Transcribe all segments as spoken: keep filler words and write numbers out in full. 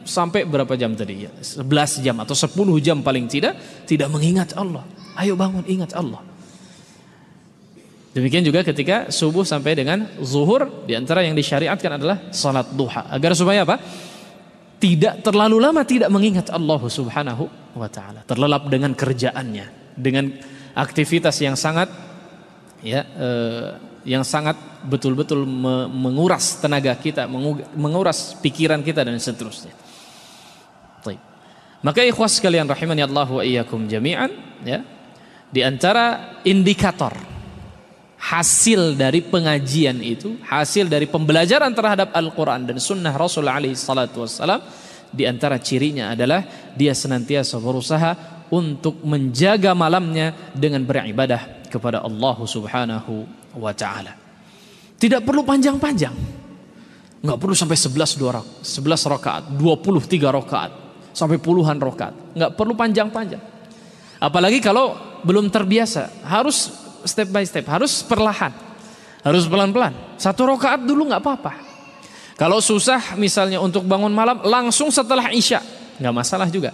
sampai berapa jam tadi ya? sebelas jam atau sepuluh jam paling tidak tidak mengingat Allah. Ayo bangun, ingat Allah. Demikian juga ketika subuh sampai dengan zuhur, di antara yang disyariatkan adalah salat duha. Agar supaya apa? Tidak terlalu lama tidak mengingat Allah Subhanahu wa taala. Terlelap dengan kerjaannya, dengan aktivitas yang sangat ya eh, yang sangat betul-betul me- menguras tenaga kita, mengu- menguras pikiran kita dan seterusnya. Baik. Maka ikhwas sekalian rahimani Allah wa iyyakum jami'an, ya. Di antara indikator hasil dari pengajian itu, hasil dari pembelajaran terhadap Al-Quran dan Sunnah Rasul alaihi salatu wassalam, di antara cirinya adalah dia senantiasa berusaha untuk menjaga malamnya dengan beribadah kepada Allah Subhanahu wa ta'ala. Tidak perlu panjang-panjang, nggak perlu sampai sebelas rakaat, dua puluh tiga rakaat, sampai puluhan rakaat, nggak perlu panjang-panjang. Apalagi kalau belum terbiasa, harus step by step, harus perlahan, harus pelan-pelan. Satu rakaat dulu nggak apa-apa. Kalau susah misalnya untuk bangun malam, langsung setelah isya, nggak masalah juga.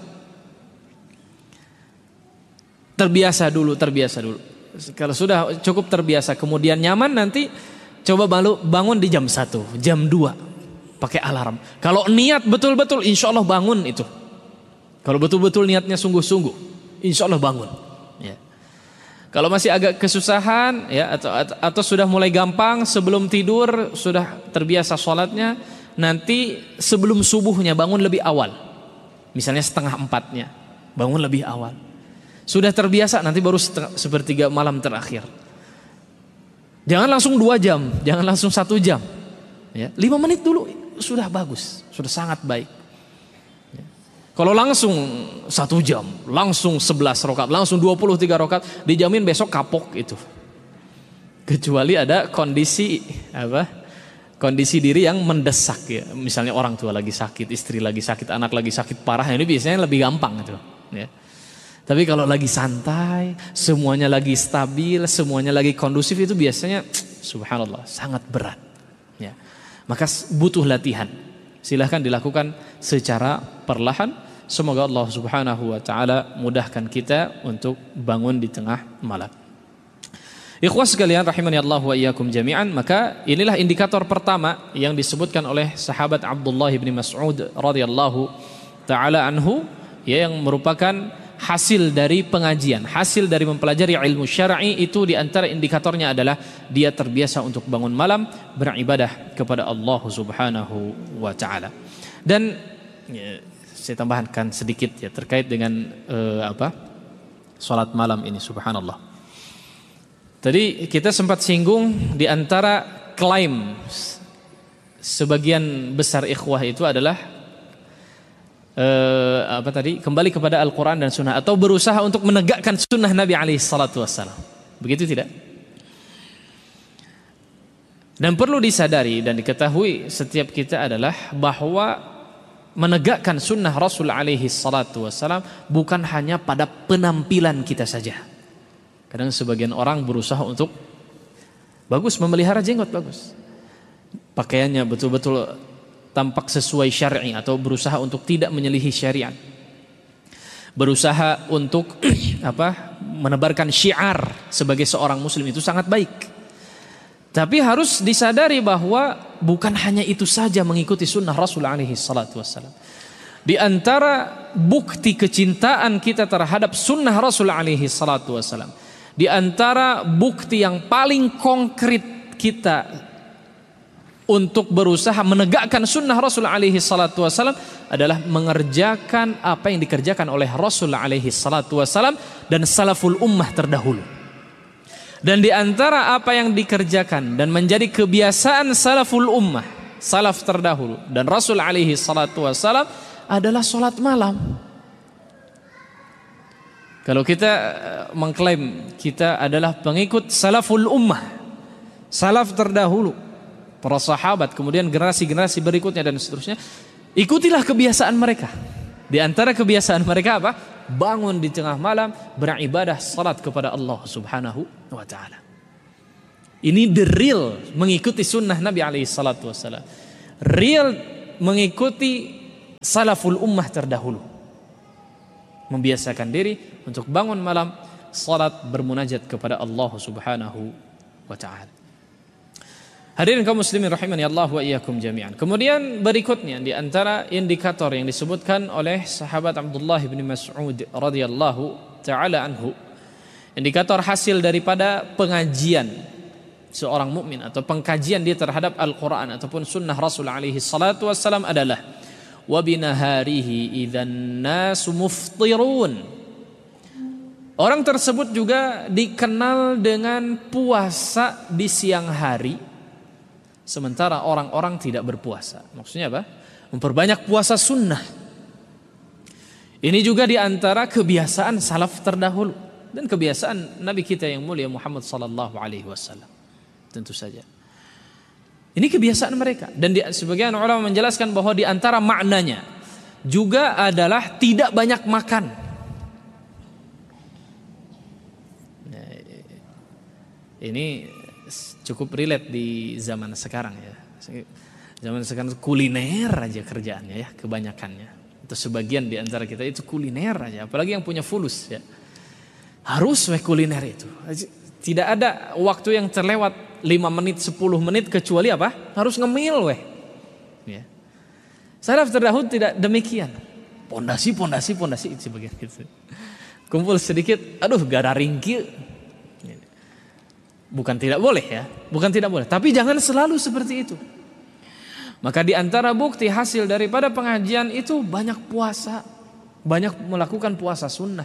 Terbiasa dulu, terbiasa dulu. Kalau sudah cukup terbiasa, kemudian nyaman, nanti coba bangun di jam satu, jam dua, pakai alarm. Kalau niat betul-betul, insya Allah bangun itu. Kalau betul-betul niatnya sungguh-sungguh, insya Allah bangun. Ya. Kalau masih agak kesusahan ya atau, atau atau sudah mulai gampang, sebelum tidur sudah terbiasa sholatnya, nanti sebelum subuhnya bangun lebih awal. Misalnya setengah empatnya bangun lebih awal. Sudah terbiasa, nanti baru setengah, sepertiga malam terakhir. Jangan langsung dua jam, jangan langsung satu jam. Ya, lima menit dulu sudah bagus, sudah sangat baik. Kalau langsung satu jam, langsung sebelas rakaat, langsung dua puluh tiga rakaat, dijamin besok kapok itu. Kecuali ada kondisi apa? Kondisi diri yang mendesak ya. Misalnya orang tua lagi sakit, istri lagi sakit, anak lagi sakit parah, ini biasanya lebih gampang itu. Ya. Tapi kalau lagi santai, semuanya lagi stabil, semuanya lagi kondusif, itu biasanya subhanallah sangat berat. Ya. Maka butuh latihan. Silahkan dilakukan secara perlahan. Semoga Allah Subhanahu wa ta'ala mudahkan kita untuk bangun di tengah malam. Ikhwas sekalian rahimani Allah wa iyyakum jami'an. Maka inilah indikator pertama yang disebutkan oleh sahabat Abdullah bin Mas'ud radhiyallahu ta'ala anhu, ya, yang merupakan hasil dari pengajian, hasil dari mempelajari ilmu syar'i. Itu di antara indikatornya adalah dia terbiasa untuk bangun malam beribadah kepada Allah Subhanahu wa ta'ala. Dan ya, saya tambahkan sedikit ya terkait dengan eh, apa? Salat malam ini, subhanallah. Tadi kita sempat singgung di antara klaim sebagian besar ikhwah itu adalah eh, apa tadi? Kembali kepada Al-Qur'an dan Sunnah, atau berusaha untuk menegakkan sunnah Nabi alaihi salatu wassalam. Begitu tidak? Dan perlu disadari dan diketahui setiap kita adalah bahwa menegakkan sunnah Rasul alaihi salatu wassalam bukan hanya pada penampilan kita saja. Kadang sebagian orang berusaha untuk bagus, memelihara jenggot bagus, pakaiannya betul-betul tampak sesuai syar'i, atau berusaha untuk tidak menyelisihi syariat, berusaha untuk apa menebarkan syiar sebagai seorang muslim. Itu sangat baik. Tapi harus disadari bahwa bukan hanya itu saja mengikuti sunnah Rasul alaihi salatu wassalam. Di antara bukti kecintaan kita terhadap sunnah Rasul alaihi salatu wassalam, di antara bukti yang paling konkret kita untuk berusaha menegakkan sunnah Rasul alaihi salatu wassalam adalah mengerjakan apa yang dikerjakan oleh Rasul alaihi salatu wassalam dan salaful ummah terdahulu. Dan di antara apa yang dikerjakan dan menjadi kebiasaan salaful ummah, salaf terdahulu dan Rasul alaihi salatu wassalam adalah salat malam. Kalau kita mengklaim kita adalah pengikut salaful ummah, salaf terdahulu, para sahabat, kemudian generasi-generasi berikutnya dan seterusnya, ikutilah kebiasaan mereka. Di antara kebiasaan mereka apa? Bangun di tengah malam beribadah salat kepada Allah Subhanahu wa ta'ala. Ini the real mengikuti sunnah Nabi alaihi salatu wassalam, real mengikuti salaful ummah terdahulu. Membiasakan diri untuk bangun malam, salat, bermunajat kepada Allah Subhanahu wa taala. Hadirin kaum muslimin rahimani Allah wa iyyakum jami'an. Kemudian berikutnya di antara indikator yang disebutkan oleh sahabat Abdullah bin Mas'ud radhiyallahu taala anhu, indikator hasil daripada pengajian seorang mukmin atau pengkajian dia terhadap Al-Qur'an ataupun sunnah Rasul alaihi salatu wassalam adalah wa binaharihi idzan nasu muftirun. Orang tersebut juga dikenal dengan puasa di siang hari, sementara orang-orang tidak berpuasa. Maksudnya apa? Memperbanyak puasa sunnah. Ini juga diantara kebiasaan salaf terdahulu dan kebiasaan Nabi kita yang mulia Muhammad sallallahu alaihi wasallam. Tentu saja. Ini kebiasaan mereka. Dan di, sebagian ulama menjelaskan bahwa di antara maknanya juga adalah tidak banyak makan. Nah, ini cukup relate di zaman sekarang ya. Zaman sekarang kuliner aja kerjaannya ya, kebanyakannya. Itu sebagian di antara kita itu kuliner aja, apalagi yang punya fulus ya. Harus weh kuliner itu. Tidak ada waktu yang terlewat lima menit, sepuluh menit kecuali apa? Harus ngemil weh. Ya. Salaf terdahulu tidak demikian. Pondasi, pondasi, pondasi itu sebagian gitu. Kumpul sedikit, aduh gara ringkil. Bukan tidak boleh ya, bukan tidak boleh, tapi jangan selalu seperti itu. Maka di antara bukti hasil daripada pengajian itu banyak puasa, banyak melakukan puasa sunnah.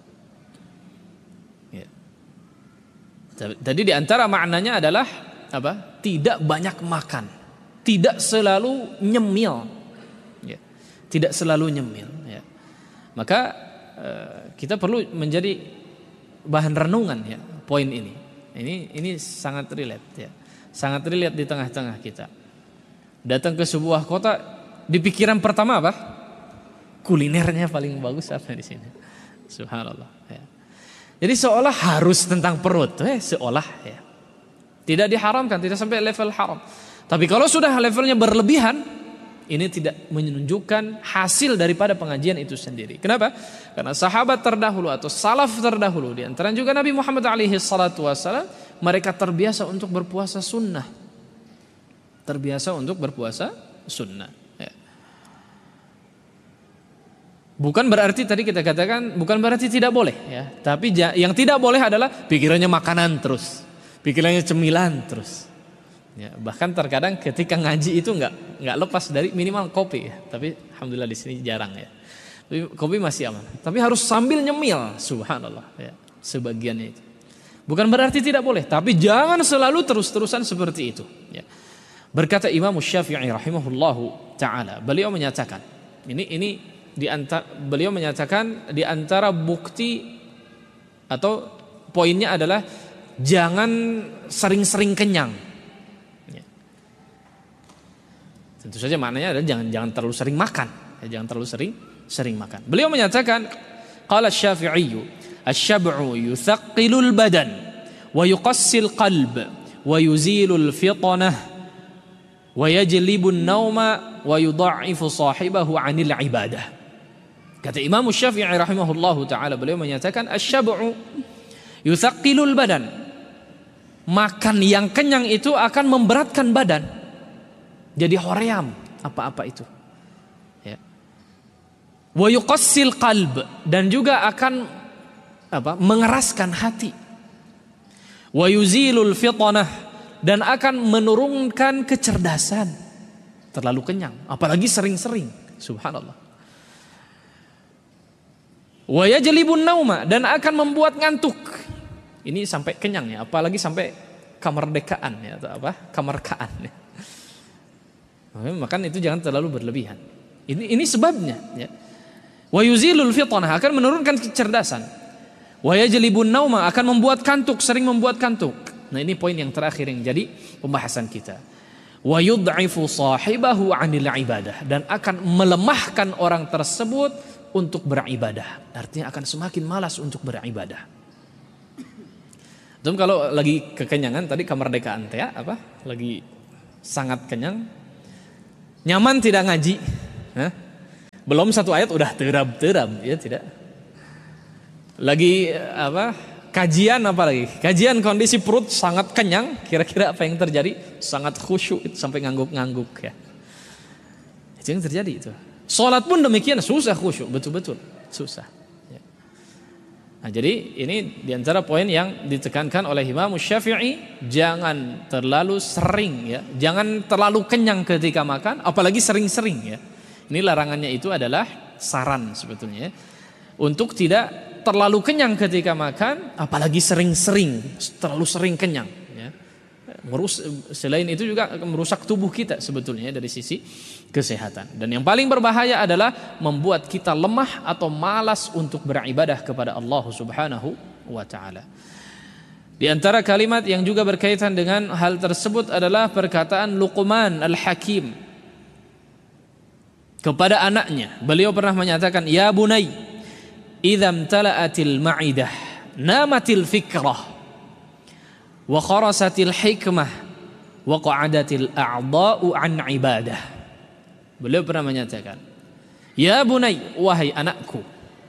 Ya. Jadi di antara maknanya adalah apa? Tidak banyak makan, tidak selalu nyemil, ya. Tidak selalu nyemil. Ya. Maka uh, kita perlu menjadi bahan renungan ya poin ini. Ini ini sangat relate ya. Sangat relate di tengah-tengah kita. Datang ke sebuah kota, di pikiran pertama apa? Kulinernya paling bagus apa di sini? Subhanallah ya. Jadi seolah harus tentang perut, eh seolah ya. Tidak diharamkan, tidak sampai level haram. Tapi kalau sudah levelnya berlebihan, ini tidak menunjukkan hasil daripada pengajian itu sendiri. Kenapa? Karena sahabat terdahulu atau salaf terdahulu, di antara juga Nabi Muhammad alaihi salatu wasallam, mereka terbiasa untuk berpuasa sunnah. Terbiasa untuk berpuasa sunnah. Ya. Bukan berarti tadi kita katakan, bukan berarti tidak boleh. Ya. Tapi yang tidak boleh adalah pikirannya makanan terus, pikirannya cemilan terus. Ya, bahkan terkadang ketika ngaji itu nggak nggak lepas dari minimal kopi ya. Tapi alhamdulillah di sini jarang ya. Tapi kopi masih aman. Tapi harus sambil nyemil, subhanallah ya. Sebagiannya itu. Bukan berarti tidak boleh, tapi jangan selalu terus-terusan seperti itu. Ya. Berkata Imam Syafi'i rahimahullahu taala, beliau menyatakan, ini ini di antara beliau menyatakan di antara bukti atau poinnya adalah jangan sering-sering kenyang. Tentu saja maknanya adalah jangan jangan terlalu sering makan, ya, jangan terlalu sering sering makan. Beliau menyatakan, qala Asy-Syafi'i, asy-syab'u yuthaqqilul badan wa yuqassil qalb wa yuzilul fitnah wa yajlibun nauma wa yudha'ifu sahibahu 'anil ibadah. Kata Imam Syafi'i rahimahullahu taala, beliau menyatakan asy-syab'u yuthaqqilul badan. Makan yang kenyang itu akan memberatkan badan. Jadi hoream apa-apa itu. Ya. Wa yuqassil qalb, dan juga akan apa? Mengeraskan hati. Wa yuzilul fitnah, dan akan menurunkan kecerdasan. Terlalu kenyang, apalagi sering-sering. Subhanallah. Wa yajlibun nauma, dan akan membuat ngantuk. Ini sampai kenyang ya, apalagi sampai kemerdekaan ya atau apa? Kemerkaan ya. Makan itu jangan terlalu berlebihan. Ini ini sebabnya ya. Wa yuzilul fitnah, akan menurunkan kecerdasan. Wa yajlibun nauma, akan membuat kantuk, sering membuat kantuk. Nah, ini poin yang terakhir yang jadi pembahasan kita. Wa yud'ifu sahibahu 'anil ibadah, dan akan melemahkan orang tersebut untuk beribadah. Artinya akan semakin malas untuk beribadah. Dan kalau lagi kekenyangan tadi kemerdekaan teh ya, apa? Lagi sangat kenyang, nyaman tidak ngaji, Hah? Belum satu ayat udah teram-teram, ya tidak. Lagi apa? Kajian apa lagi? Kajian kondisi perut sangat kenyang, kira-kira apa yang terjadi? Sangat khusyuk sampai ngangguk-ngangguk ya. Itu yang terjadi itu. Salat pun demikian, susah khusyuk, betul-betul susah. Ya. Nah, jadi ini diantara poin yang ditekankan oleh Imam Syafi'i, jangan terlalu sering ya, jangan terlalu kenyang ketika makan, apalagi sering-sering ya. Ini larangannya itu adalah saran sebetulnya, untuk tidak terlalu kenyang ketika makan, apalagi sering-sering, terlalu sering kenyang. Ya. Merus, selain itu juga merusak tubuh kita sebetulnya dari sisi kesehatan. Dan yang paling berbahaya adalah membuat kita lemah atau malas untuk beribadah kepada Allah Subhanahu wa Ta'ala. Di antara kalimat yang juga berkaitan dengan hal tersebut adalah perkataan Luqman Al-Hakim kepada anaknya. Beliau pernah menyatakan, "Ya bunai, idham tala'atil ma'idah namatil fikrah wa kharasatil hikmah wa qa'adatil a'dha'u an ibadah." Beliau pernah menyatakan, "Ya bunai, wahai anakku,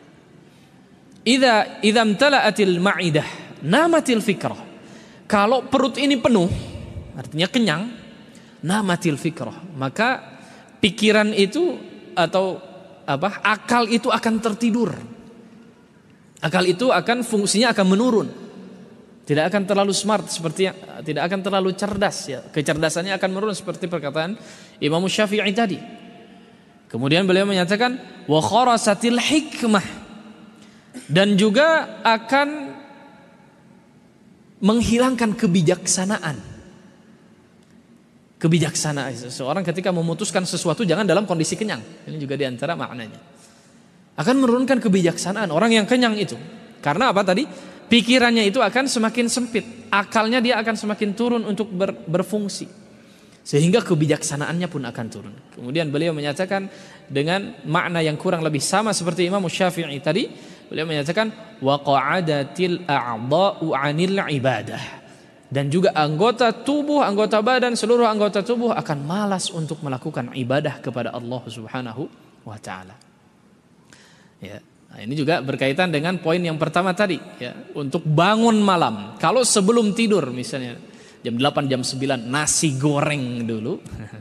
idza idham tala'atil ma'idah namatil fikrah." Kalau perut ini penuh, artinya kenyang, namatil fikrah, maka pikiran itu atau apa? akal itu akan tertidur. Akal itu akan fungsinya akan menurun. Tidak akan terlalu smart seperti yang, tidak akan terlalu cerdas ya. Kecerdasannya akan menurun seperti perkataan Imam Syafi'i tadi. Kemudian beliau menyatakan wa kharasatil hikmah, dan juga akan menghilangkan kebijaksanaan. Kebijaksanaan seseorang ketika memutuskan sesuatu jangan dalam kondisi kenyang. Ini juga diantara maknanya. Akan menurunkan kebijaksanaan orang yang kenyang itu. Karena apa tadi? Pikirannya itu akan semakin sempit, akalnya dia akan semakin turun untuk ber, berfungsi, sehingga kebijaksanaannya pun akan turun. Kemudian beliau menyatakan dengan makna yang kurang lebih sama seperti Imam Syafi'i tadi. Beliau menyatakan wa qa'adatil a'dha'u 'anil ibadah, dan juga anggota tubuh, anggota badan, seluruh anggota tubuh akan malas untuk melakukan ibadah kepada Allah Subhanahu wa Ta'ala. Ya, nah ini juga berkaitan dengan poin yang pertama tadi ya, untuk bangun malam. Kalau sebelum tidur misalnya jam delapan, jam sembilan nasi goreng dulu.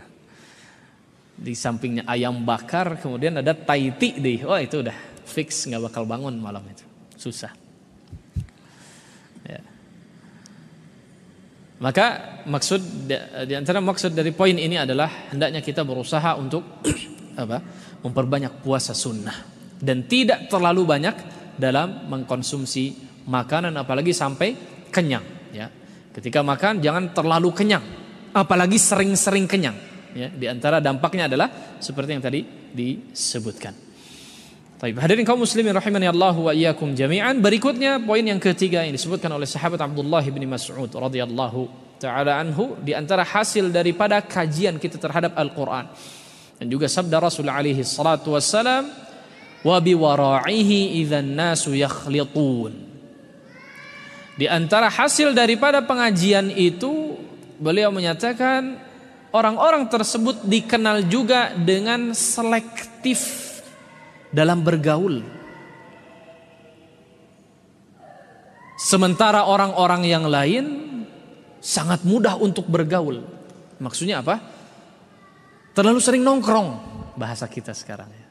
Di sampingnya ayam bakar, kemudian ada taiti deh. Oh, itu udah fix nggak bakal bangun malam itu. Susah. Ya. Maka maksud di antara maksud dari poin ini adalah hendaknya kita berusaha untuk apa? Memperbanyak puasa sunnah. Dan tidak terlalu banyak dalam mengkonsumsi makanan, apalagi sampai kenyang. Ya. Ketika makan jangan terlalu kenyang, apalagi sering-sering kenyang. Ya. Di antara dampaknya adalah seperti yang tadi disebutkan. Baik, hadirin kaum muslimin rahimani Allah wa iyyakum jami'an. Berikutnya poin yang ketiga yang disebutkan oleh sahabat Abdullah bin Mas'ud radhiyallahu taala anhu, di antara hasil daripada kajian kita terhadap Al-Qur'an dan juga sabda Rasul alaihi salatu wassalam, wa biwara'ihi idzan nasu yakhlitun. Di antara hasil daripada pengajian itu, beliau menyatakan orang-orang tersebut dikenal juga dengan selektif dalam bergaul. Sementara orang-orang yang lain sangat mudah untuk bergaul. Maksudnya apa? Terlalu sering nongkrong, bahasa kita sekarang ya.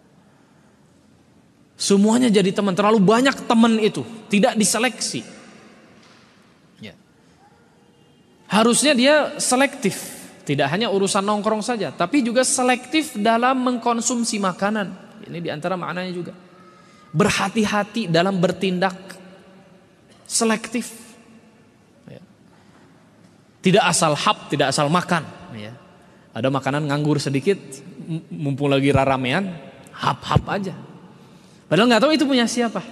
Semuanya jadi teman, terlalu banyak teman itu, tidak diseleksi. Ya. Harusnya dia selektif, tidak hanya urusan nongkrong saja, tapi juga selektif dalam mengkonsumsi makanan. Ini diantara maknanya juga. Berhati-hati dalam bertindak, selektif. Ya. Tidak asal hap, tidak asal makan. Ya. Ada makanan nganggur sedikit, mumpung lagi raramean, hap-hap aja. Padahal nggak tahu itu punya siapa.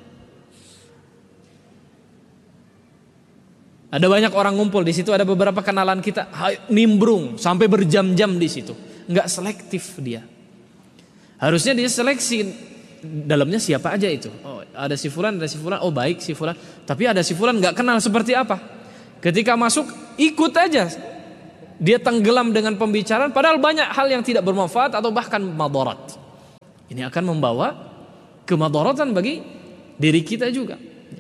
Ada banyak orang ngumpul di situ, ada beberapa kenalan kita, nimbrung sampai berjam-jam di situ. Nggak selektif dia. Harusnya dia seleksi dalamnya siapa aja itu. Oh, ada si fulan, ada si fulan. Oh, baik si fulan. Tapi ada si fulan nggak kenal seperti apa. Ketika masuk ikut aja. Dia tenggelam dengan pembicaraan, padahal banyak hal yang tidak bermanfaat atau bahkan madarat. Ini akan membawa kemadaratan bagi diri kita juga.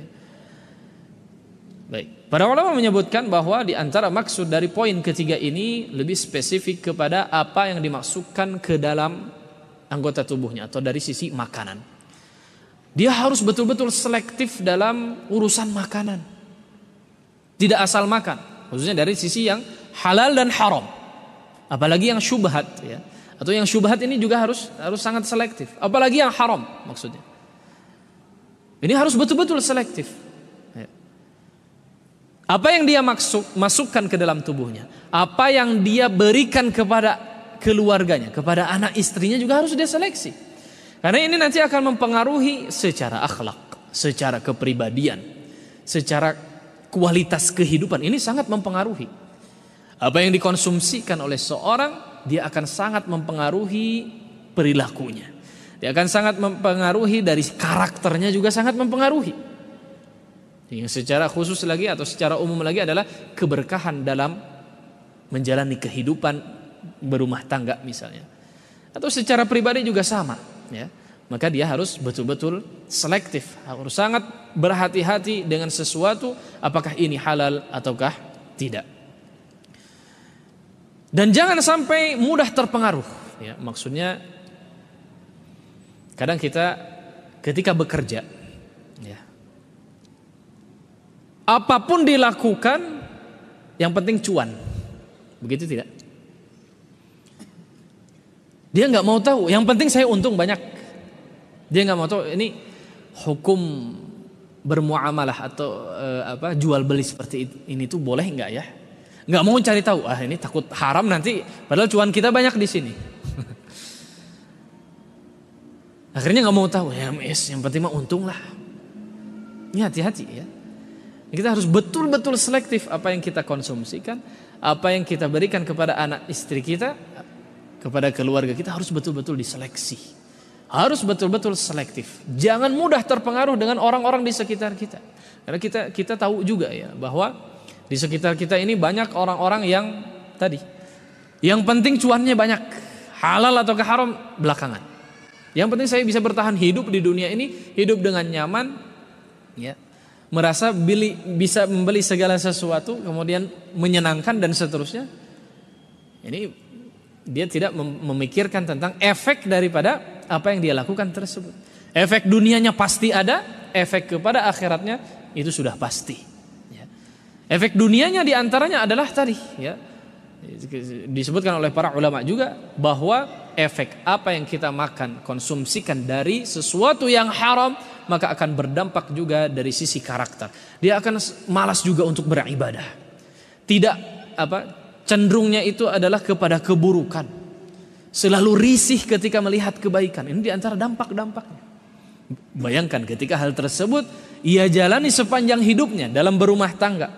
Baik, para ulama menyebutkan bahwa di antara maksud dari poin ketiga ini lebih spesifik kepada apa yang dimasukkan ke dalam anggota tubuhnya atau dari sisi makanan. Dia harus betul-betul selektif dalam urusan makanan. Tidak asal makan, khususnya dari sisi yang halal dan haram. Apalagi yang syubhat ya. Atau yang syubhat ini juga harus harus sangat selektif. Apalagi yang haram maksudnya. Ini harus betul-betul selektif. Ya. Apa yang dia maksud masukkan ke dalam tubuhnya, apa yang dia berikan kepada keluarganya, kepada anak istrinya juga harus dia seleksi. Karena ini nanti akan mempengaruhi secara akhlak, secara kepribadian, secara kualitas kehidupan. Ini sangat mempengaruhi. Apa yang dikonsumsikan oleh seorang, dia akan sangat mempengaruhi perilakunya. Dia akan sangat mempengaruhi dari karakternya juga sangat mempengaruhi. Yang secara khusus lagi atau secara umum lagi adalah keberkahan dalam menjalani kehidupan berumah tangga misalnya. Atau secara pribadi juga sama, ya. Maka dia harus betul-betul selektif, harus sangat berhati-hati dengan sesuatu apakah ini halal ataukah tidak. Dan jangan sampai mudah terpengaruh, ya. Maksudnya kadang kita ketika bekerja, ya, apapun dilakukan yang penting cuan, begitu tidak? Dia nggak mau tahu, yang penting saya untung banyak. Dia nggak mau tahu ini hukum bermuamalah atau e, apa jual beli seperti ini tuh boleh nggak ya? Nggak mau cari tahu, ah ini takut haram nanti, padahal cuan kita banyak di sini. Akhirnya nggak mau tahu, ya mes, yang penting mah untung lah. Ini hati-hati ya. Kita harus betul-betul selektif apa yang kita konsumsikan, apa yang kita berikan kepada anak istri kita, kepada keluarga kita harus betul-betul diseleksi. Harus betul-betul selektif. Jangan mudah terpengaruh dengan orang-orang di sekitar kita. Karena kita kita tahu juga ya bahwa di sekitar kita ini banyak orang-orang yang tadi, yang penting cuannya banyak, halal atau haram belakangan. Yang penting saya bisa bertahan hidup di dunia ini, hidup dengan nyaman, ya, merasa beli, bisa membeli segala sesuatu, kemudian menyenangkan dan seterusnya. Ini dia tidak memikirkan tentang efek daripada apa yang dia lakukan tersebut. Efek dunianya pasti ada, efek kepada akhiratnya itu sudah pasti. Efek dunianya diantaranya adalah tadi, ya, disebutkan oleh para ulama juga bahwa efek apa yang kita makan, konsumsikan dari sesuatu yang haram maka akan berdampak juga dari sisi karakter. Dia akan malas juga untuk beribadah. Tidak apa cenderungnya itu adalah kepada keburukan. Selalu risih ketika melihat kebaikan. Ini diantara dampak-dampaknya. Bayangkan ketika hal tersebut ia jalani sepanjang hidupnya dalam berumah tangga.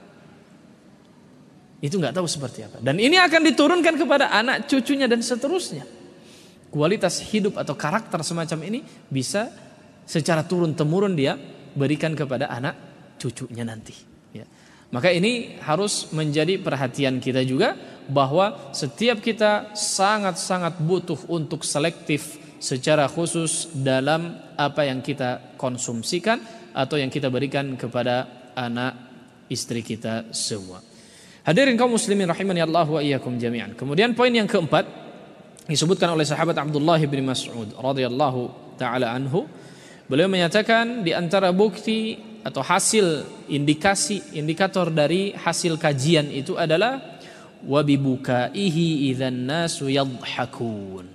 Itu nggak tahu seperti apa. Dan ini akan diturunkan kepada anak cucunya dan seterusnya. Kualitas hidup atau karakter semacam ini bisa secara turun-temurun dia berikan kepada anak cucunya nanti. Ya. Maka ini harus menjadi perhatian kita juga bahwa setiap kita sangat-sangat butuh untuk selektif secara khusus dalam apa yang kita konsumsikan atau yang kita berikan kepada anak istri kita semua. Hadirin kaum muslimin rahimani Allah wa iyyakum jami'an. Kemudian poin yang keempat disebutkan oleh sahabat Abdullah bin Mas'ud radhiyallahu taala anhu. Beliau menyatakan di antara bukti atau hasil indikasi indikator dari hasil kajian itu adalah wa bibukaihi idzan nasu yadhhakun.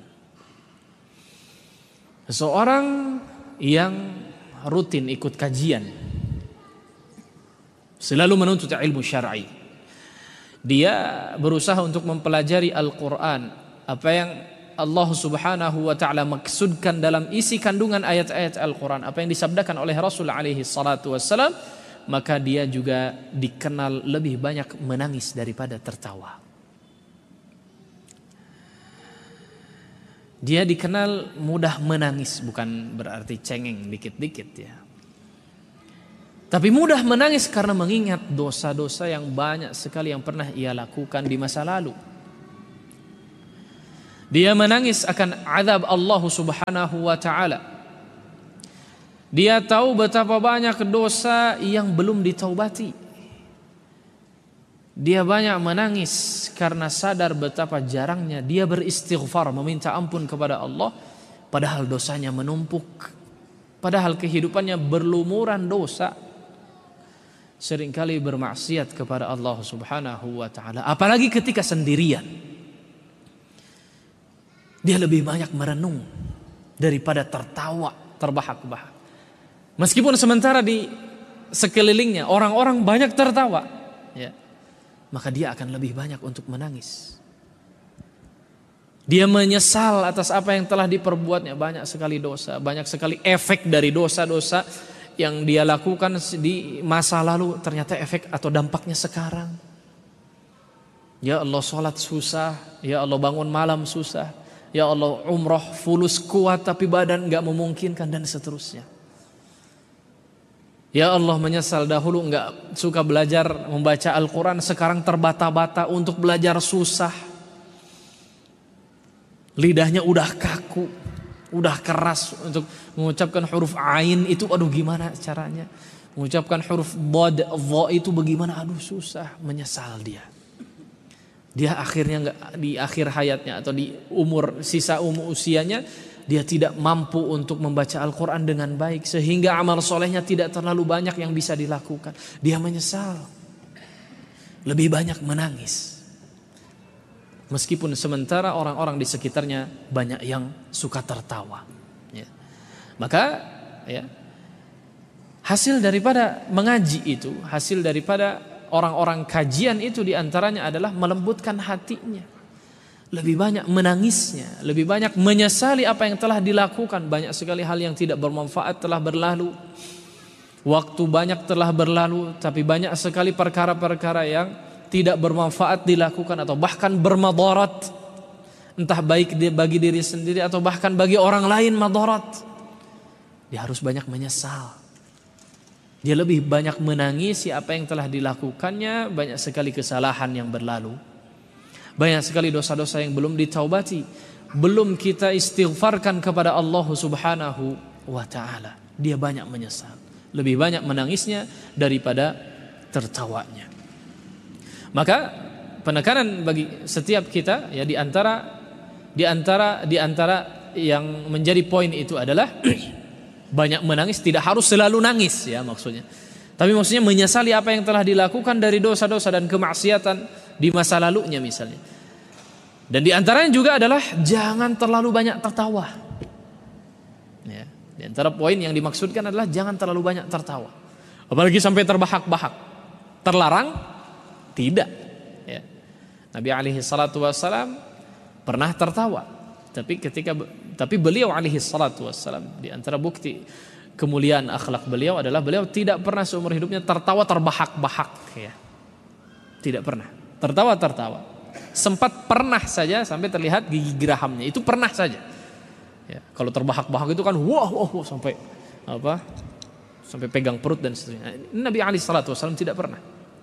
Seseorang yang rutin ikut kajian, selalu menuntut ilmu syar'i, dia berusaha untuk mempelajari Al-Quran, apa yang Allah subhanahu wa ta'ala maksudkan dalam isi kandungan ayat-ayat Al-Quran, apa yang disabdakan oleh Rasul alaihi salatu wassalam, maka dia juga dikenal lebih banyak menangis daripada tertawa. Dia dikenal mudah menangis, bukan berarti cengeng dikit-dikit ya. Tapi mudah menangis karena mengingat dosa-dosa yang banyak sekali yang pernah ia lakukan di masa lalu. Dia menangis akan azab Allah Subhanahu wa taala. Dia tahu betapa banyak dosa yang belum ditaubati. Dia banyak menangis karena sadar betapa jarangnya dia beristighfar, meminta ampun kepada Allah, padahal dosanya menumpuk. Padahal kehidupannya berlumuran dosa. Seringkali bermaksiat kepada Allah Subhanahu wa taala, apalagi ketika sendirian. Dia lebih banyak merenung daripada tertawa terbahak-bahak. Meskipun sementara di sekelilingnya orang-orang banyak tertawa, ya, maka dia akan lebih banyak untuk menangis. Dia menyesal atas apa yang telah diperbuatnya. Banyak sekali dosa, banyak sekali efek dari dosa-dosa yang dia lakukan di masa lalu, ternyata efek atau dampaknya sekarang. Ya Allah, sholat susah. Ya Allah, bangun malam susah. Ya Allah, umroh fulus kuat tapi badan gak memungkinkan, dan seterusnya. Ya Allah, menyesal dahulu gak suka belajar membaca Al-Quran, sekarang terbata-bata untuk belajar susah. Lidahnya udah kaku, udah keras untuk mengucapkan huruf ain itu, aduh gimana caranya. Mengucapkan huruf bod, dha itu bagaimana, aduh susah. Menyesal dia. Dia akhirnya nggak, di akhir hayatnya atau di umur sisa umur usianya, dia tidak mampu untuk membaca Al-Quran dengan baik, sehingga amal solehnya tidak terlalu banyak yang bisa dilakukan. Dia menyesal, lebih banyak menangis. Meskipun sementara orang-orang di sekitarnya banyak yang suka tertawa. Ya. Maka ya, hasil daripada mengaji itu, hasil daripada orang-orang kajian itu diantaranya adalah melembutkan hatinya. Lebih banyak menangisnya, lebih banyak menyesali apa yang telah dilakukan. Banyak sekali hal yang tidak bermanfaat telah berlalu. Waktu banyak telah berlalu, tapi banyak sekali perkara-perkara yang tidak bermanfaat dilakukan atau bahkan bermadarat. Entah baik bagi diri sendiri atau bahkan bagi orang lain madarat. Dia harus banyak menyesal. Dia lebih banyak menangisi apa yang telah dilakukannya. Banyak sekali kesalahan yang berlalu, banyak sekali dosa-dosa yang belum ditaubati, belum kita istighfarkan kepada Allah Subhanahu wa ta'ala. Dia banyak menyesal, lebih banyak menangisnya daripada tertawanya. Maka penekanan bagi setiap kita, ya, di antara di antara di antara yang menjadi poin itu adalah banyak menangis, tidak harus selalu nangis, ya maksudnya. Tapi maksudnya menyesali apa yang telah dilakukan dari dosa-dosa dan kemaksiatan di masa lalunya misalnya. Dan di antaranya juga adalah jangan terlalu banyak tertawa. Ya, di antara poin yang dimaksudkan adalah jangan terlalu banyak tertawa. Apalagi sampai terbahak-bahak. Terlarang? Tidak. Ya. Nabi alaihi salatu wassalam pernah tertawa. Tapi ketika tapi beliau alaihi salatu wassalam, di antara bukti kemuliaan akhlak beliau adalah beliau tidak pernah seumur hidupnya tertawa terbahak-bahak, ya. Tidak pernah. Tertawa-tertawa. Sempat pernah saja sampai terlihat gigi gerahamnya, itu pernah saja. Ya, kalau terbahak-bahak itu kan wah wah, wah sampai apa? Sampai pegang perut dan seterusnya. Nabi alaihi salatu wassalam tidak pernah.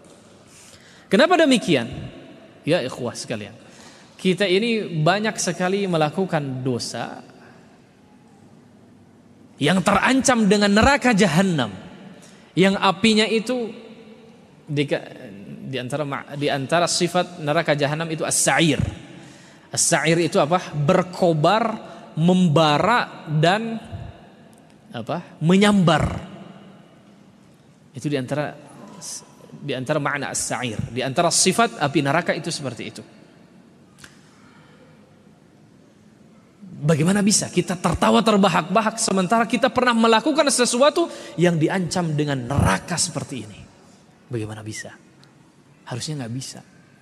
Kenapa demikian? Ya ikhwah sekalian, kita ini banyak sekali melakukan dosa yang terancam dengan neraka jahanam, yang apinya itu di, di antara di antara sifat neraka jahanam itu as-sa'ir. As-sa'ir itu apa? Berkobar, membara dan apa? Menyambar. Itu di antara di antara makna as-sa'ir, di antara sifat api neraka itu seperti itu. Bagaimana bisa kita tertawa terbahak-bahak sementara kita pernah melakukan sesuatu yang diancam dengan neraka seperti ini? Bagaimana bisa? Harusnya nggak bisa.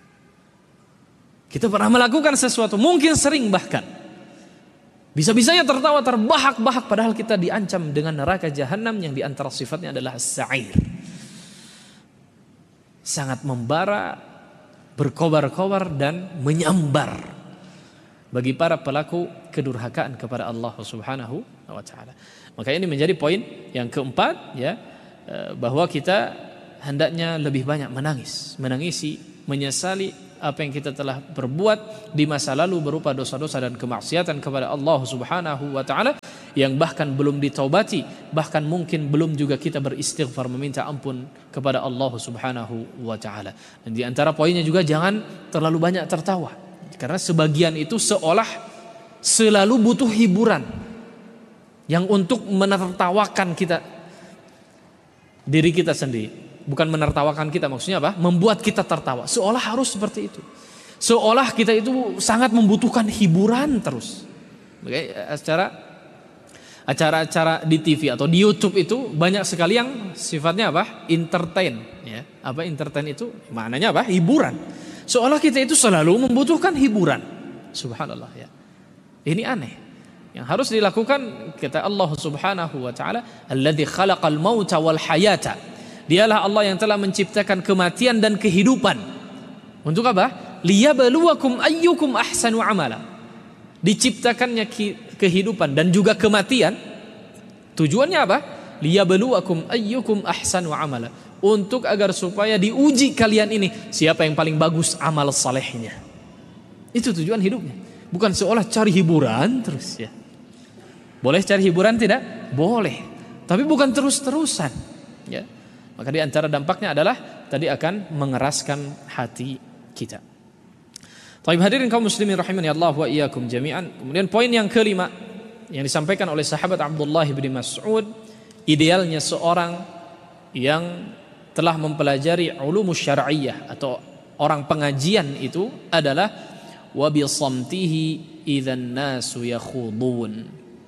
Kita pernah melakukan sesuatu, mungkin sering bahkan, bisa-bisanya tertawa terbahak-bahak padahal kita diancam dengan neraka jahanam yang diantara sifatnya adalah as-sa'ir. Sangat membara, berkobar-kobar dan menyambar bagi para pelaku kedurhakaan kepada Allah Subhanahu wa taala. Maka ini menjadi poin yang keempat, ya, bahwa kita hendaknya lebih banyak menangis, menangisi, menyesali apa yang kita telah berbuat di masa lalu berupa dosa-dosa dan kemaksiatan kepada Allah Subhanahu wa taala yang bahkan belum ditaubati, bahkan mungkin belum juga kita beristighfar meminta ampun kepada Allah Subhanahu wa taala. Dan di antara poinnya juga jangan terlalu banyak tertawa. Karena sebagian itu seolah selalu butuh hiburan yang untuk menertawakan kita diri kita sendiri. Bukan menertawakan kita, maksudnya apa? Membuat kita tertawa. Seolah harus seperti itu. Seolah kita itu sangat membutuhkan hiburan terus. Oke, acara acara-acara di T V atau di YouTube itu banyak sekali yang sifatnya apa? Entertain, ya. Apa entertain itu? Maknanya apa? Hiburan. Seolah kita itu selalu membutuhkan hiburan. Subhanallah, ya. Ini aneh. Yang harus dilakukan kata Allah Subhanahu wa taala, "Alladzi khalaqal mauta wal hayata." Dialah Allah yang telah menciptakan kematian dan kehidupan. Untuk apa? Liyabluwakum ayyukum ahsanu amala. Diciptakannya kehidupan dan juga kematian. Tujuannya apa? Liyabluwakum ayyukum ahsanu amala. Untuk agar supaya diuji kalian ini siapa yang paling bagus amal salehnya. Itu tujuan hidupnya. Bukan seolah cari hiburan terus, ya. Boleh cari hiburan tidak? Boleh. Tapi bukan terus-terusan, ya. Maka di antara dampaknya adalah tadi akan mengeraskan hati kita. Baik, hadirin kaum muslimin rahimani Allah wa iyyakum jami'an. Kemudian poin yang kelima yang disampaikan oleh sahabat Abdullah bin Mas'ud, idealnya seorang yang telah mempelajari ulumus syar'iyyah atau orang pengajian itu adalah wa bi samtihi idzan nasu yakhudun.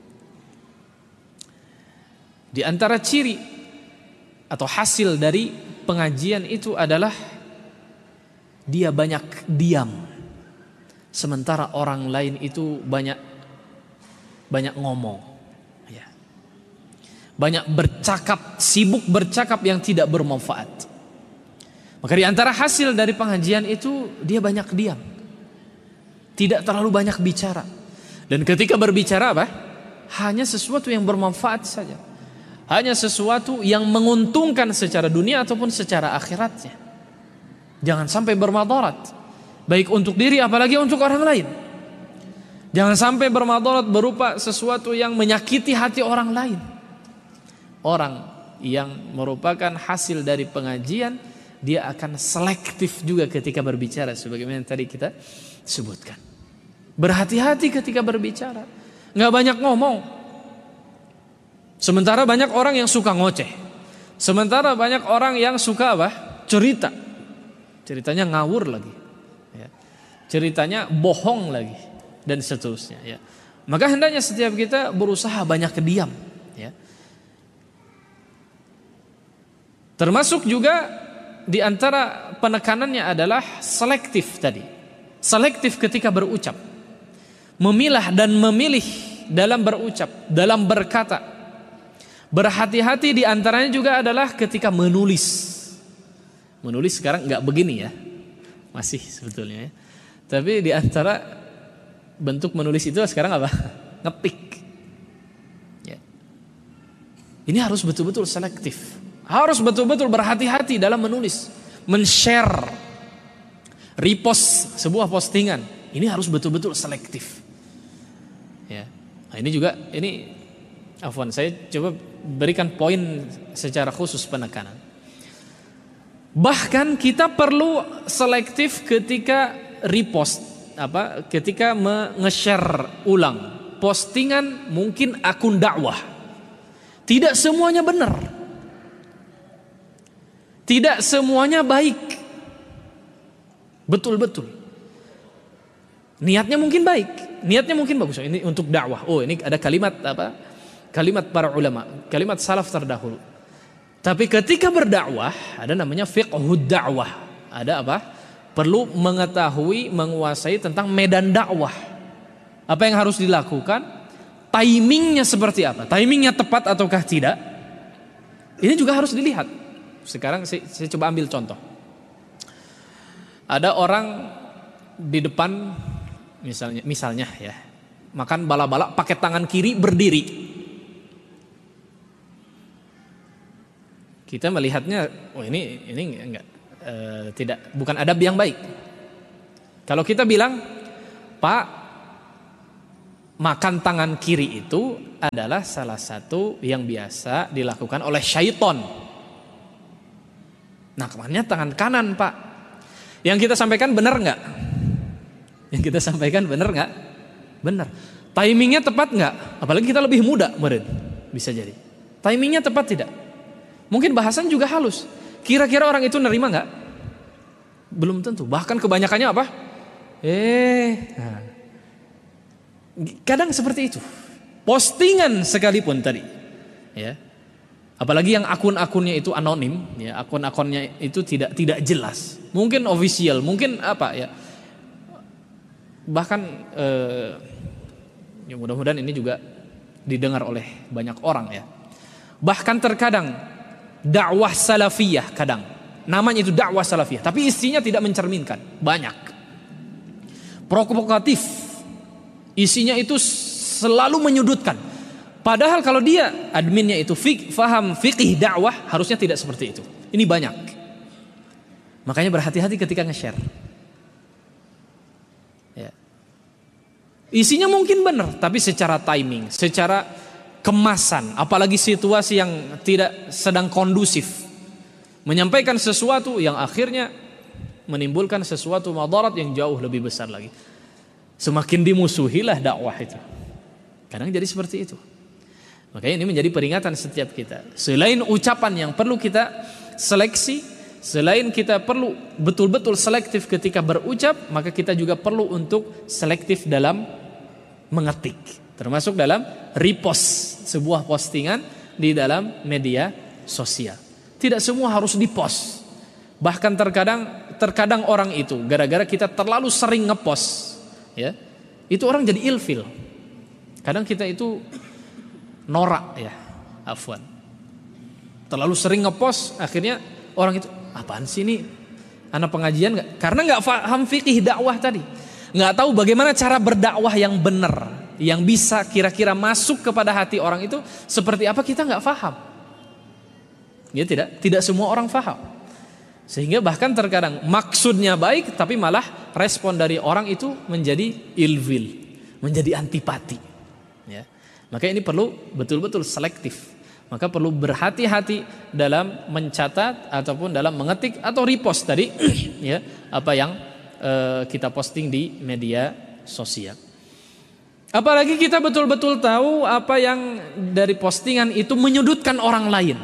Di antara ciri atau hasil dari pengajian itu adalah dia banyak diam, sementara orang lain itu banyak banyak ngomong, ya. Banyak bercakap, sibuk bercakap yang tidak bermanfaat. Maka di antara hasil dari pengajian itu dia banyak diam, tidak terlalu banyak bicara, dan ketika berbicara apa? Hanya sesuatu yang bermanfaat saja. Hanya sesuatu yang menguntungkan secara dunia ataupun secara akhiratnya. Jangan sampai bermadarat, baik untuk diri apalagi untuk orang lain. Jangan sampai bermadarat berupa sesuatu yang menyakiti hati orang lain. Orang yang merupakan hasil dari pengajian, dia akan selektif juga ketika berbicara, sebagaimana yang tadi kita sebutkan. Berhati-hati ketika berbicara, nggak banyak ngomong. Sementara banyak orang yang suka ngoceh. Sementara banyak orang yang suka apa? Cerita. Ceritanya ngawur lagi, ya. Ceritanya bohong lagi, dan seterusnya, ya. Maka hendaknya setiap kita berusaha banyak diam, ya. Termasuk juga di antara penekanannya adalah selektif tadi. Selektif ketika berucap. Memilah dan memilih dalam berucap, dalam berkata. Berhati-hati di antaranya juga adalah ketika menulis. Menulis sekarang nggak begini, ya, masih sebetulnya, ya. Tapi di antara bentuk menulis itu sekarang apa? Ngetik, ya. Ini harus betul-betul selektif. Harus betul-betul berhati-hati dalam menulis, men-share, repost sebuah postingan. Ini harus betul-betul selektif, ya. Nah, ini juga ini Afwan, saya coba berikan poin secara khusus penekanan. Bahkan kita perlu selektif ketika repost, apa? Ketika nge-share ulang postingan mungkin akun dakwah. Tidak semuanya benar. Tidak semuanya baik. Betul-betul. Niatnya mungkin baik, niatnya mungkin bagus. Ini untuk dakwah. Oh, ini ada kalimat apa? Kalimat para ulama, kalimat salaf terdahulu. Tapi ketika berdakwah ada namanya fiqhud dakwah. Ada apa? Perlu mengetahui, menguasai tentang medan dakwah. Apa yang harus dilakukan? Timingnya seperti apa? Timingnya tepat ataukah tidak? Ini juga harus dilihat. Sekarang saya, saya coba ambil contoh. Ada orang di depan, misalnya, misalnya ya, makan bala-bala pakai tangan kiri berdiri. Kita melihatnya, oh ini ini enggak, e, tidak, bukan adab yang baik. Kalau kita bilang, Pak, makan tangan kiri itu adalah salah satu yang biasa dilakukan oleh syaiton. Nah, kemana tangan kanan, Pak? Yang kita sampaikan benar nggak? Yang kita sampaikan benar nggak? Benar. Timingnya tepat nggak? Apalagi kita lebih muda, meren. Bisa jadi. Timingnya tepat tidak? Mungkin bahasan juga halus. Kira-kira orang itu nerima nggak? Belum tentu. Bahkan kebanyakannya apa? Eh, nah. Kadang seperti itu. Postingan sekalipun tadi, ya. Apalagi yang akun-akunnya itu anonim, ya, akun-akunnya itu tidak tidak jelas. Mungkin official, mungkin apa ya? Bahkan eh, ya mudah-mudahan ini juga didengar oleh banyak orang ya. Bahkan terkadang dakwah salafiyah kadang namanya itu dakwah salafiyah, tapi isinya tidak mencerminkan, banyak provokatif, isinya itu selalu menyudutkan. Padahal kalau dia adminnya itu fik, faham fikih dakwah, harusnya tidak seperti itu. Ini banyak. Makanya berhati-hati ketika nge-share. Ya. Isinya mungkin benar, tapi secara timing, secara kemasan, apalagi situasi yang tidak sedang kondusif, menyampaikan sesuatu yang akhirnya menimbulkan sesuatu madarat yang jauh lebih besar lagi. Semakin dimusuhilah dakwah itu. Kadang jadi seperti itu. Makanya ini menjadi peringatan setiap kita. Selain ucapan yang perlu kita seleksi, selain kita perlu betul-betul selektif ketika berucap, maka kita juga perlu untuk selektif dalam mengetik, termasuk dalam repost sebuah postingan di dalam media sosial. Tidak semua harus dipost. Bahkan terkadang terkadang orang itu gara-gara kita terlalu sering ngepost, ya, itu orang jadi ilfil. Kadang kita itu norak ya, afwan. Terlalu sering ngepost, akhirnya orang itu apaan sih ini? Anak pengajian nggak? Karena nggak paham fikih dakwah tadi, nggak tahu bagaimana cara berdakwah yang benar, yang bisa kira-kira masuk kepada hati orang itu seperti apa, kita nggak paham. Ya tidak, tidak semua orang paham. Sehingga bahkan terkadang maksudnya baik, tapi malah respon dari orang itu menjadi ilfil, menjadi antipati. Ya. Maka ini perlu betul-betul selektif. Maka perlu berhati-hati dalam mencatat ataupun dalam mengetik atau repost tadi ya, apa yang uh, kita posting di media sosial. Apalagi kita betul-betul tahu apa yang dari postingan itu menyudutkan orang lain,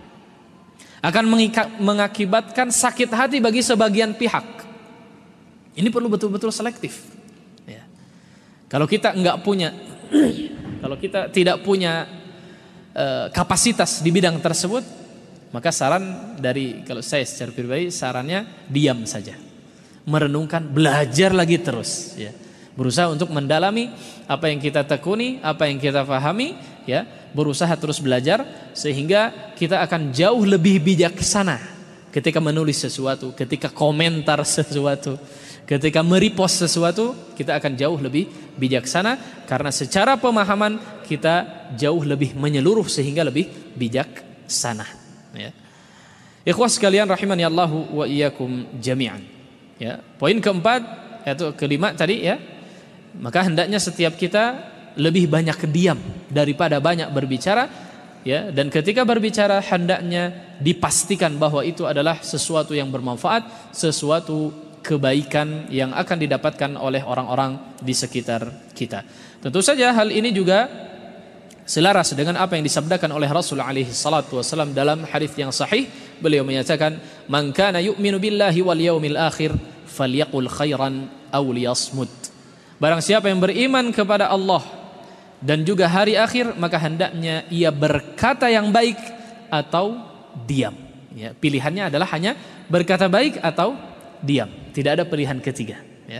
akan mengakibatkan sakit hati bagi sebagian pihak. Ini perlu betul-betul selektif ya. Kalau kita enggak punya Kalau kita tidak punya uh, kapasitas di bidang tersebut, maka saran dari kalau saya secara pribadi sarannya diam saja, merenungkan, belajar lagi terus, ya, berusaha untuk mendalami apa yang kita tekuni, apa yang kita pahami, ya, berusaha terus belajar sehingga kita akan jauh lebih bijaksana ketika menulis sesuatu, ketika komentar sesuatu. Ketika merepost sesuatu, kita akan jauh lebih bijaksana karena secara pemahaman kita jauh lebih menyeluruh sehingga lebih bijaksana. Ya. Ikhwas sekalian rahimani Allahu wa iyyakum jami'an. Ya. Poin keempat yaitu kelima tadi ya. Maka hendaknya setiap kita lebih banyak diam daripada banyak berbicara. Ya. Dan ketika berbicara hendaknya dipastikan bahwa itu adalah sesuatu yang bermanfaat, sesuatu kebaikan yang akan didapatkan oleh orang-orang di sekitar kita. Tentu saja hal ini juga selaras dengan apa yang disabdakan oleh Rasul alaihi salatu wasallam dalam hadis yang sahih. Beliau menyatakan, "Man kana yu'minu billahi wal yaumil akhir falyaqul khairan aw liyasmut." Barang siapa yang beriman kepada Allah dan juga hari akhir, maka hendaknya ia berkata yang baik atau diam. Ya, pilihannya adalah hanya berkata baik atau diam, tidak ada pilihan ketiga ya.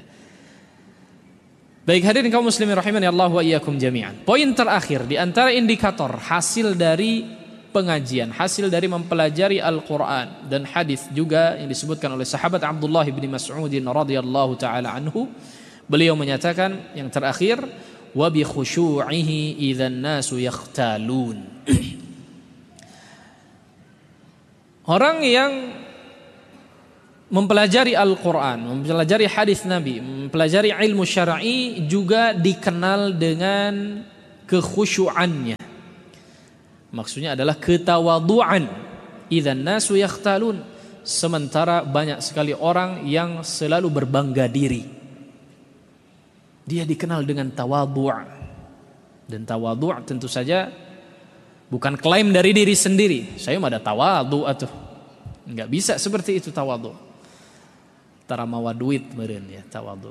Baik hadirin kaum muslimin rahimani Allah wa iyyakum jami'an. Poin terakhir di antara indikator hasil dari pengajian, hasil dari mempelajari Al-Qur'an dan hadis juga yang disebutkan oleh sahabat Abdullah bin Mas'ud radhiyallahu taala anhu, beliau menyatakan yang terakhir, wa bi khusyu'ihi idzan nasu yakhtalun. Orang yang mempelajari Al-Quran, mempelajari hadis Nabi, mempelajari ilmu syar'i juga dikenal dengan kekhusyuannya. Maksudnya adalah ketawaduan. Idzan nasu yakhtalun, sementara banyak sekali orang yang selalu berbangga diri. Dia dikenal dengan tawadhu'. Dan tawadhu' tentu saja bukan klaim dari diri sendiri. Saya mah ada tawadhu' atuh. Enggak bisa seperti itu tawadhu'. Tara mawa duit meureun ya tawadhu'.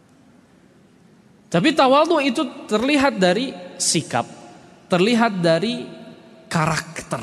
Tapi tawadhu' itu terlihat dari sikap, terlihat dari karakter.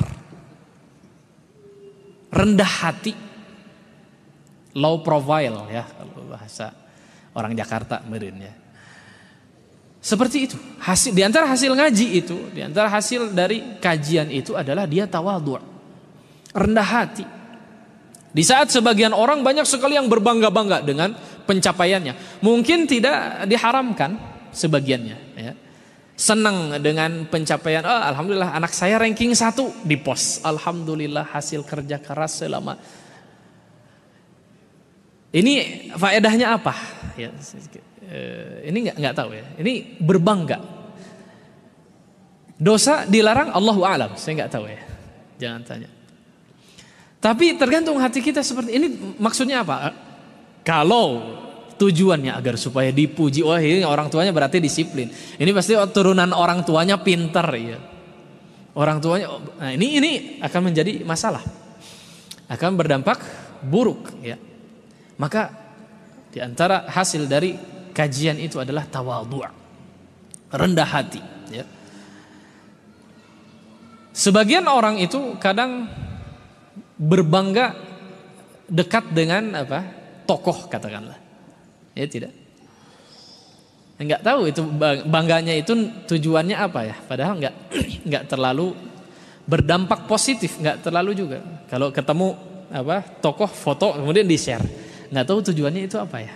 Rendah hati, low profile ya kalau bahasa orang Jakarta meureun ya. Seperti itu. Hasil di antara hasil ngaji itu, di antara hasil dari kajian itu adalah dia tawadhu', rendah hati. Di saat sebagian orang banyak sekali yang berbangga-bangga dengan pencapaiannya, mungkin tidak diharamkan sebagiannya ya. Senang dengan pencapaian, oh, alhamdulillah anak saya ranking satu di pos. Alhamdulillah hasil kerja keras selama. Ini faedahnya apa? Ya, ini nggak nggak tahu ya. Ini berbangga. Dosa dilarang, Allahu a'lam. Saya nggak tahu ya. Jangan tanya. Tapi tergantung hati kita seperti ini. Maksudnya apa? Kalau tujuannya agar supaya dipuji, oh ini orang tuanya berarti disiplin. Ini pasti turunan orang tuanya pintar ya. Orang tuanya, nah ini ini akan menjadi masalah, akan berdampak buruk ya. Maka di antara hasil dari kajian itu adalah tawadhu', rendah hati ya. Sebagian orang itu kadang berbangga dekat dengan apa? Tokoh katakanlah. Ya tidak. Enggak tahu itu bangganya itu tujuannya apa ya? Padahal enggak enggak terlalu berdampak positif, enggak terlalu juga. Kalau ketemu apa? Tokoh foto kemudian di-share. Enggak tahu tujuannya itu apa ya?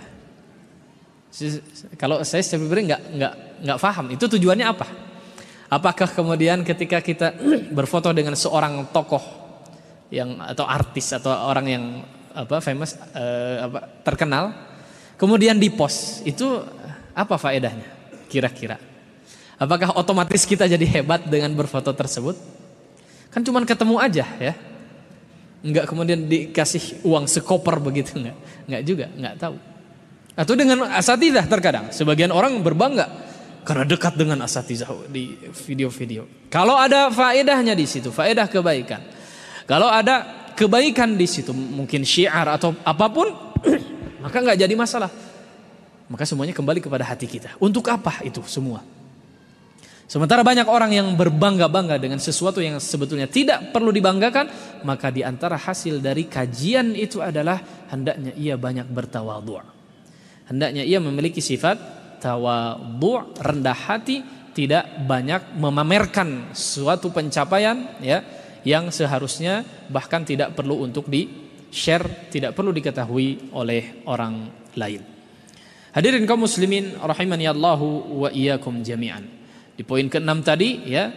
Kalau saya sebenarnya nggak nggak nggak paham itu tujuannya apa? Apakah kemudian ketika kita berfoto dengan seorang tokoh yang atau artis atau orang yang apa famous uh, apa terkenal, kemudian dipost itu apa faedahnya? Kira-kira? Apakah otomatis kita jadi hebat dengan berfoto tersebut? Kan cuman ketemu aja ya, nggak kemudian dikasih uang sekoper begitu nggak? Nggak juga, nggak tahu. Atau dengan asatidzah terkadang sebagian orang berbangga karena dekat dengan asatidzah di video-video. Kalau ada faedahnya di situ, faedah kebaikan. Kalau ada kebaikan di situ, mungkin syiar atau apapun, maka nggak jadi masalah. Maka semuanya kembali kepada hati kita. Untuk apa itu semua? Sementara banyak orang yang berbangga-bangga dengan sesuatu yang sebetulnya tidak perlu dibanggakan, maka di antara hasil dari kajian itu adalah hendaknya ia banyak bertawadhu'. Hendaknya ia memiliki sifat tawadhu', rendah hati, tidak banyak memamerkan suatu pencapaian ya yang seharusnya bahkan tidak perlu untuk di-share, tidak perlu diketahui oleh orang lain. Hadirin kaum muslimin rahimani Allahu wa iyyakum jami'an. Di poin keenam tadi ya,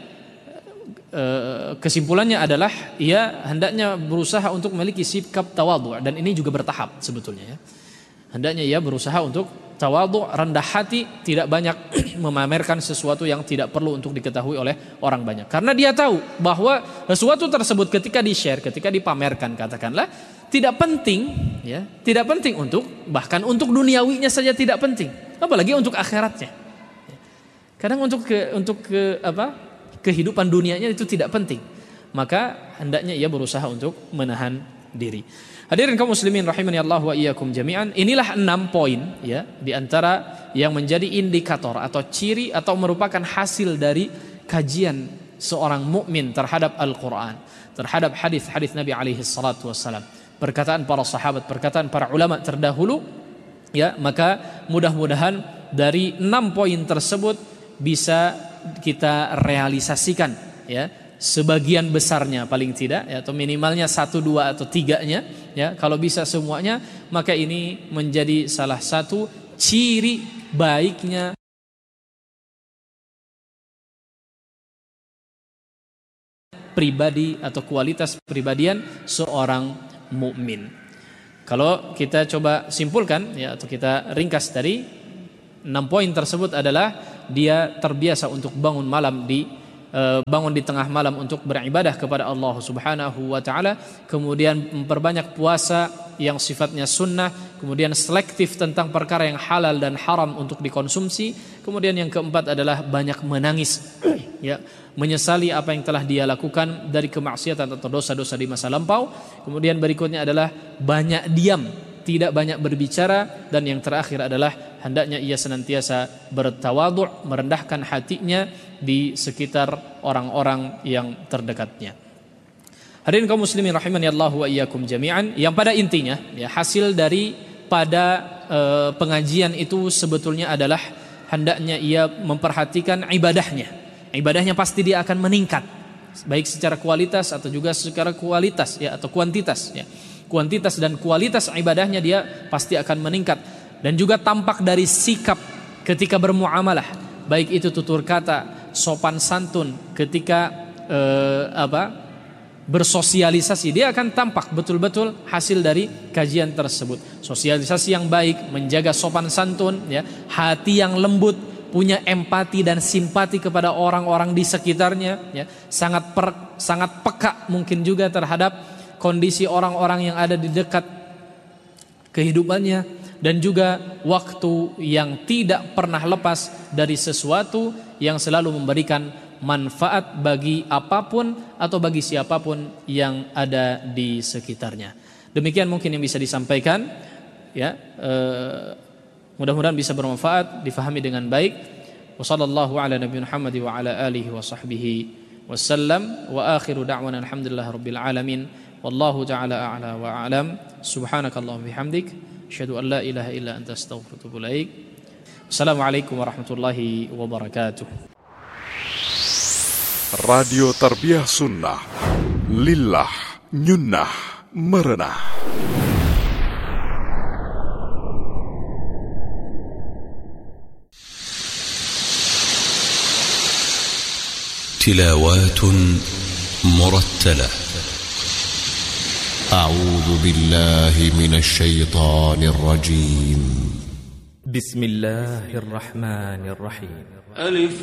kesimpulannya adalah ia hendaknya berusaha untuk memiliki sikap tawadhu', dan ini juga bertahap sebetulnya ya. Hendaknya ia berusaha untuk tawadhu', rendah hati, tidak banyak memamerkan sesuatu yang tidak perlu untuk diketahui oleh orang banyak. Karena dia tahu bahwa sesuatu tersebut ketika di-share, ketika dipamerkan katakanlah tidak penting ya, tidak penting untuk bahkan untuk duniawinya saja tidak penting, apalagi untuk akhiratnya. Kadang untuk ke untuk ke apa? kehidupan dunianya itu tidak penting. Maka hendaknya ia berusaha untuk menahan diri. Hadirin kaum muslimin rahimani Allah wa iyyakum jami'an. Inilah enam poin ya di antara yang menjadi indikator atau ciri atau merupakan hasil dari kajian seorang mukmin terhadap Al-Qur'an, terhadap hadis-hadis Nabi alaihi salatu wassalam, perkataan para sahabat, perkataan para ulama terdahulu ya. Maka mudah-mudahan dari enam poin tersebut bisa kita realisasikan ya, sebagian besarnya paling tidak ya, atau minimalnya satu dua atau tiganya ya. Kalau bisa semuanya, maka ini menjadi salah satu ciri baiknya pribadi atau kualitas pribadian seorang mukmin. Kalau kita coba simpulkan ya, atau kita ringkas dari enam poin tersebut adalah dia terbiasa untuk bangun malam di e, bangun di tengah malam untuk beribadah kepada Allah Subhanahu wa taala, kemudian memperbanyak puasa yang sifatnya sunnah, kemudian selektif tentang perkara yang halal dan haram untuk dikonsumsi, kemudian yang keempat adalah banyak menangis ya, menyesali apa yang telah dia lakukan dari kemaksiatan atau dosa-dosa di masa lampau. Kemudian berikutnya adalah banyak diam, tidak banyak berbicara, dan yang terakhir adalah hendaknya ia senantiasa bertawadhu', merendahkan hatinya di sekitar orang-orang yang terdekatnya. Hadirin kaum muslimin rahimani Allah wa iyyakum jami'an, yang pada intinya ya, hasil dari pada e, pengajian itu sebetulnya adalah hendaknya ia memperhatikan ibadahnya. Ibadahnya pasti dia akan meningkat, baik secara kualitas atau juga secara kualitas ya, atau kuantitas ya. Kuantitas dan kualitas ibadahnya dia pasti akan meningkat, dan juga tampak dari sikap ketika bermuamalah, baik itu tutur kata, sopan santun ketika e, apa? bersosialisasi, dia akan tampak betul-betul hasil dari kajian tersebut. Sosialisasi yang baik, menjaga sopan santun ya, hati yang lembut, punya empati dan simpati kepada orang-orang di sekitarnya ya, sangat per, sangat peka mungkin juga terhadap kondisi orang-orang yang ada di dekat kehidupannya, dan juga waktu yang tidak pernah lepas dari sesuatu yang selalu memberikan manfaat bagi apapun atau bagi siapapun yang ada di sekitarnya. Demikian mungkin yang bisa disampaikan ya, e, mudah-mudahan bisa bermanfaat, difahami dengan baik. Wassallallahu ala nabiyina Muhammad wa ala alihi wa sahbihi wasallam, wa akhiru da'wana alhamdulillahi rabbil alamin, wallahu ta'ala a'la wa a'lam. Subhanakallahumma bihamdik, asyhadu an la ilaha illa anta astaghfiruka wa atubu ilaik. Assalamualaikum warahmatullahi wabarakatuh. Radio Tarbiyah Sunnah, lillah, nyunnah, merenah. تلاوات مرتلة. أعوذ بالله من الشيطان الرجيم. بسم الله الرحمن الرحيم. ألف